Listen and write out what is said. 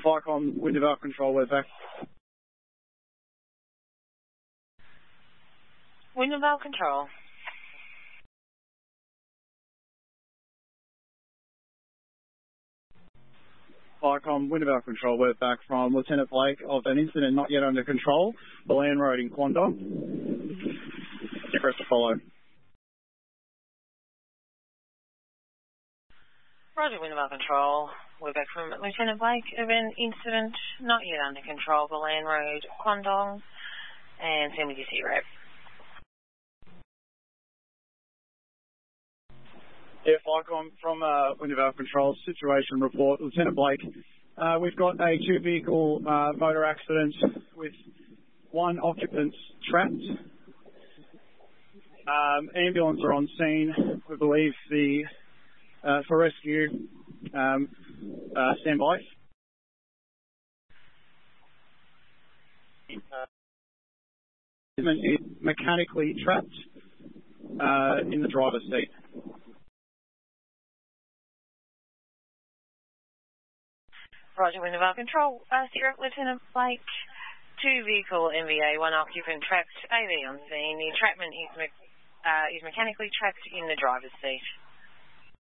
Vicom, Wintervale Control, we're back. Wintervale Control. Vicom, Wintervale Control, we're back from Lieutenant Blake of an incident not yet under control, the Land Road in Quandong. Press to follow. Roger, Wintervale Control. We're back from Lieutenant Blake of an incident not yet under control, the Land Road, Quandong, and send me your C-Rep. Yeah, Vicom, from Wintervale Control, situation report. Lieutenant Blake, we've got a two-vehicle motor accident with one occupant trapped. Ambulance are on scene. We believe for rescue, stand by. Is mechanically trapped in the driver's seat. Roger, Wintervale Control. C-Rep, Lieutenant Blake. Two-vehicle MVA, one occupant trapped. AV on scene. The entrapment is mechanically trapped in the driver's seat.